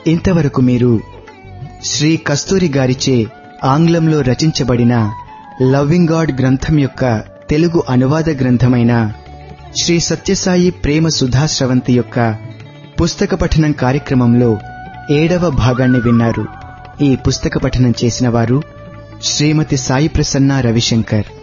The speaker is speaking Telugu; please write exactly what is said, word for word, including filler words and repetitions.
ఇంతవరకు మీరు శ్రీ కస్తూరి గారిచే ఆంగ్లంలో రచించబడిన లవ్వింగ్ గాడ్ గ్రంథం యొక్క తెలుగు అనువాద గ్రంథమైన శ్రీ సత్యసాయి ప్రేమ సుధాస్రవంతి యొక్క పుస్తక పఠనం కార్యక్రమంలో ఏడవ భాగాన్ని విన్నారు. ఈ పుస్తక పఠనం చేసిన వారు శ్రీమతి సాయి ప్రసన్న రవిశంకర్.